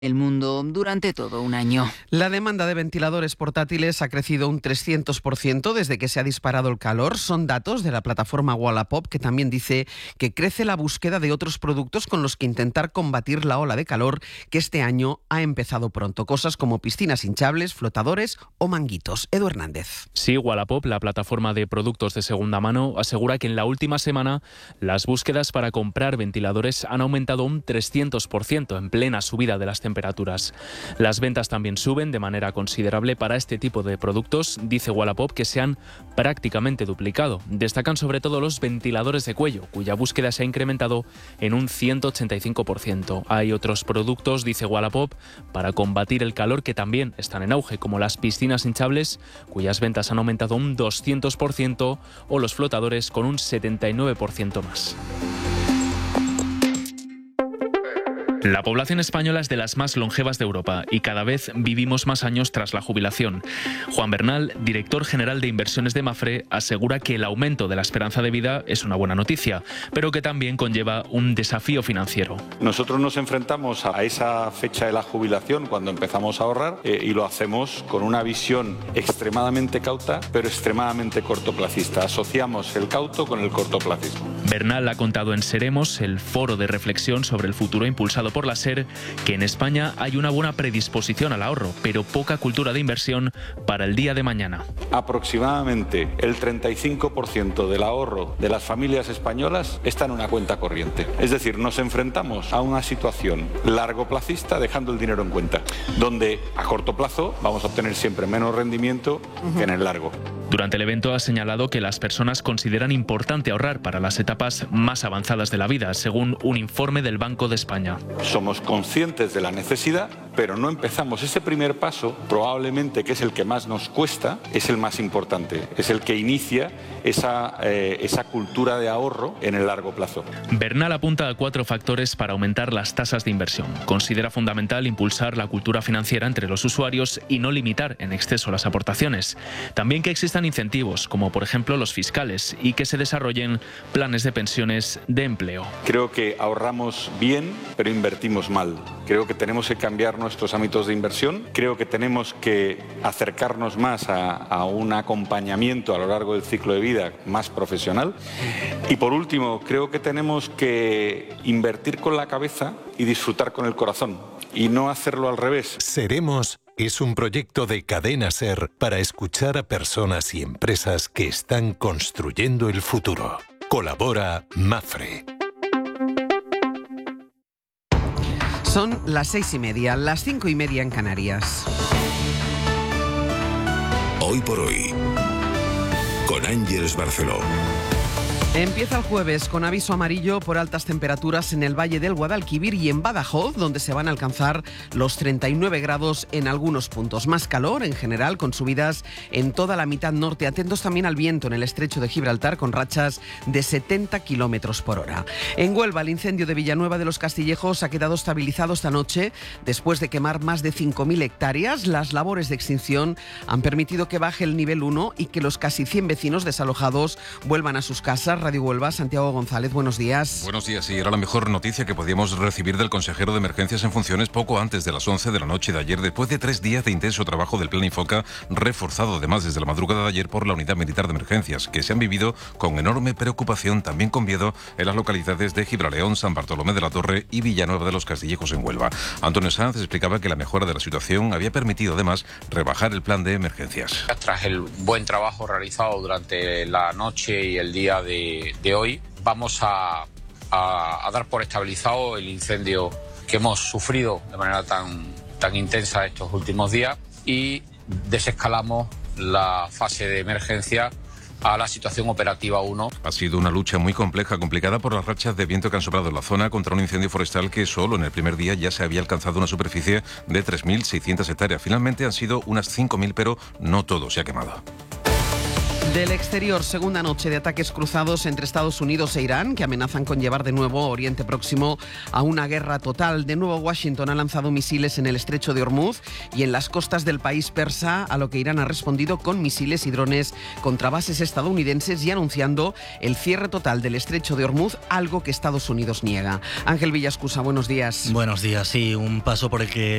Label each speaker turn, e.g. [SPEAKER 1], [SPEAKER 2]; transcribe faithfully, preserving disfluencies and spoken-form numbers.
[SPEAKER 1] el mundo durante todo un año.
[SPEAKER 2] La demanda de ventiladores portátiles ha crecido un trescientos por ciento desde que se ha disparado el calor. Son datos de la plataforma Wallapop, que también dice que crece la búsqueda de otros productos con los que intentar combatir la ola de calor que este año ha empezado pronto. Cosas como piscinas hinchables, flotadores o manguitos. Edu Hernández.
[SPEAKER 3] Sí, Wallapop, la plataforma de productos de segunda mano, asegura que en la última semana las búsquedas para comprar ventiladores han aumentado un trescientos por ciento en plena subida de las temperaturas. temperaturas. Las ventas también suben de manera considerable para este tipo de productos. Dice Wallapop que se han prácticamente duplicado. Destacan sobre todo los ventiladores de cuello, cuya búsqueda se ha incrementado en un ciento ochenta y cinco por ciento. Hay otros productos, dice Wallapop, para combatir el calor que también están en auge, como las piscinas hinchables, cuyas ventas han aumentado un doscientos por ciento, o los flotadores con un setenta y nueve por ciento más. La población española es de las más longevas de Europa y cada vez vivimos más años tras la jubilación. Juan Bernal, director general de inversiones de Mapfre, asegura que el aumento de la esperanza de vida es una buena noticia, pero que también conlleva un desafío financiero.
[SPEAKER 4] Nosotros nos enfrentamos a esa fecha de la jubilación cuando empezamos a ahorrar eh, y lo hacemos con una visión extremadamente cauta, pero extremadamente cortoplacista. Asociamos el cauto con el cortoplacismo.
[SPEAKER 3] Bernal ha contado en Seremos, el foro de reflexión sobre el futuro impulsado por la SER, que en España hay una buena predisposición al ahorro, pero poca cultura de inversión para el día de mañana.
[SPEAKER 4] Aproximadamente el treinta y cinco por ciento del ahorro de las familias españolas está en una cuenta corriente. Es decir, nos enfrentamos a una situación largoplacista dejando el dinero en cuenta, donde a corto plazo vamos a obtener siempre menos rendimiento uh-huh. que en el largo.
[SPEAKER 3] Durante el evento ha señalado que las personas consideran importante ahorrar para las etapas más avanzadas de la vida, según un informe del Banco de España.
[SPEAKER 4] Somos conscientes de la necesidad, pero no empezamos. Ese primer paso, probablemente que es el que más nos cuesta, es el más importante. Es el que inicia esa, eh, esa cultura de ahorro en el largo plazo.
[SPEAKER 3] Bernal apunta a cuatro factores para aumentar las tasas de inversión. Considera fundamental impulsar la cultura financiera entre los usuarios y no limitar en exceso las aportaciones. También que existan incentivos, como por ejemplo los fiscales, y que se desarrollen planes de pensiones de empleo.
[SPEAKER 4] Creo que ahorramos bien, pero invertimos mal. Creo que tenemos que cambiar nuestros ámbitos de inversión. Creo que tenemos que acercarnos más a, a un acompañamiento a lo largo del ciclo de vida más profesional. Y por último, creo que tenemos que invertir con la cabeza y disfrutar con el corazón, y no hacerlo al revés.
[SPEAKER 5] Seremos es un proyecto de Cadena SER para escuchar a personas y empresas que están construyendo el futuro. Colabora Mapfre.
[SPEAKER 2] Son las seis y media, las cinco y media en Canarias.
[SPEAKER 6] Hoy por hoy, con Ángeles Barceló.
[SPEAKER 2] Empieza el jueves con aviso amarillo por altas temperaturas en el Valle del Guadalquivir y en Badajoz, donde se van a alcanzar los treinta y nueve grados en algunos puntos. Más calor en general, con subidas en toda la mitad norte. Atentos también al viento en el estrecho de Gibraltar, con rachas de setenta kilómetros por hora. En Huelva, el incendio de Villanueva de los Castillejos ha quedado estabilizado esta noche después de quemar más de cinco mil hectáreas. Las labores de extinción han permitido que baje el nivel uno y que los casi cien vecinos desalojados vuelvan a sus casas. Radio Huelva, Santiago González, buenos días.
[SPEAKER 7] Buenos días, y era la mejor noticia que podíamos recibir del consejero de Emergencias en funciones poco antes de las once de la noche de ayer, después de tres días de intenso trabajo del Plan Infoca, reforzado además desde la madrugada de ayer por la Unidad Militar de Emergencias, que se han vivido con enorme preocupación, también con miedo, en las localidades de Gibraleón, San Bartolomé de la Torre y Villanueva de los Castillejos en Huelva. Antonio Sanz explicaba que la mejora de la situación había permitido además rebajar el plan de emergencias.
[SPEAKER 8] Tras el buen trabajo realizado durante la noche y el día de de hoy, vamos a, a, a dar por estabilizado el incendio que hemos sufrido de manera tan, tan intensa estos últimos días, y desescalamos la fase de emergencia a la situación operativa uno.
[SPEAKER 7] Ha sido una lucha muy compleja, complicada por las rachas de viento que han soplado en la zona contra un incendio forestal que solo en el primer día ya se había alcanzado una superficie de tres mil seiscientas hectáreas. Finalmente han sido unas cinco mil, pero no todo se ha quemado.
[SPEAKER 2] Del exterior, segunda noche de ataques cruzados entre Estados Unidos e Irán, que amenazan con llevar de nuevo a Oriente Próximo a una guerra total. De nuevo, Washington ha lanzado misiles en el estrecho de Hormuz y en las costas del país persa, a lo que Irán ha respondido con misiles y drones contra bases estadounidenses y anunciando el cierre total del estrecho de Hormuz, algo que Estados Unidos niega. Ángel Villascusa, buenos días.
[SPEAKER 9] Buenos días, sí, un paso por el que